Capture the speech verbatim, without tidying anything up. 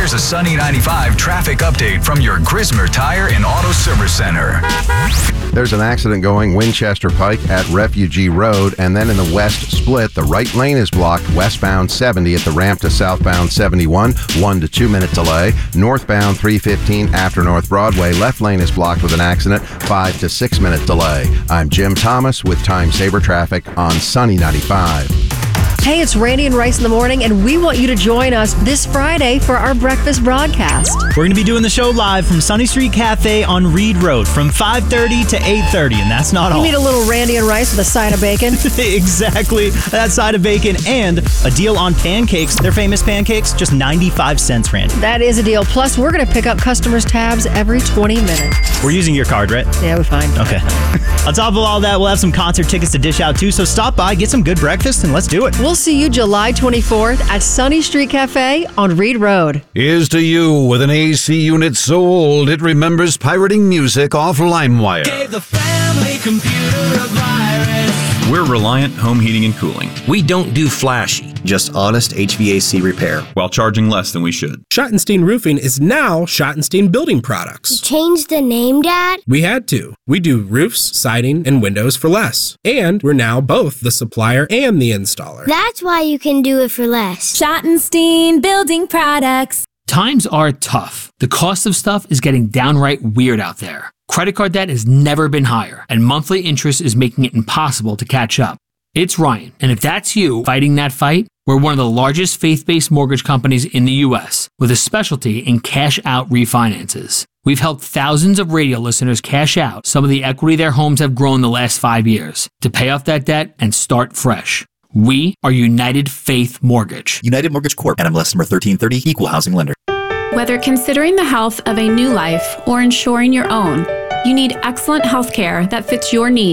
Here's a Sunny ninety-five traffic update from your Grismer Tire and Auto Service Center. There's an accident going Winchester Pike at Refugee Road, and then in the west split, the right lane is blocked westbound seventy at the ramp to southbound seventy-one, one to two minute delay. Northbound three fifteen after North Broadway, left lane is blocked with an accident, five to six minute delay. I'm Jim Thomas with Time Saver Traffic on Sunny ninety-five. Hey, it's Randy and Rice in the morning, and we want you to join us this Friday for our breakfast broadcast. We're going to be doing the show live from Sunny Street Cafe on Reed Road from five thirty to eight thirty, and that's not you all. You need a little Randy and Rice with a side of bacon. Exactly, that side of bacon, and a deal on pancakes. Their famous pancakes, just ninety-five cents, Randy. That is a deal. Plus, we're going to pick up customers' tabs every twenty minutes. We're using your card, right? Yeah, we're fine. Okay. On top of all that, we'll have some concert tickets to dish out too, so stop by, get some good breakfast, and let's do it. We'll see you July twenty-fourth at Sunny Street Cafe on Reed Road. Here's to you with an A C unit so old it remembers pirating music off LimeWire. Gave the family computer a virus. We're Reliant Home Heating and Cooling. We don't do flashy, just honest H V A C repair, while charging less than we should. Schottenstein Roofing is now Schottenstein Building Products. You changed the name, Dad? We had to. We do roofs, siding, and windows for less. And we're now both the supplier and the installer. That's why you can do it for less. Schottenstein Building Products. Times are tough. The cost of stuff is getting downright weird out there. Credit card debt has never been higher, and monthly interest is making it impossible to catch up. It's Ryan, and if that's you fighting that fight, we're one of the largest faith-based mortgage companies in the U S with a specialty in cash-out refinances. We've helped thousands of radio listeners cash out some of the equity their homes have grown the last five years to pay off that debt and start fresh. We are United Faith Mortgage. United Mortgage Corp. N M L S number thirteen thirty, Equal Housing Lender. Whether considering the health of a new life or ensuring your own, you need excellent health care that fits your needs.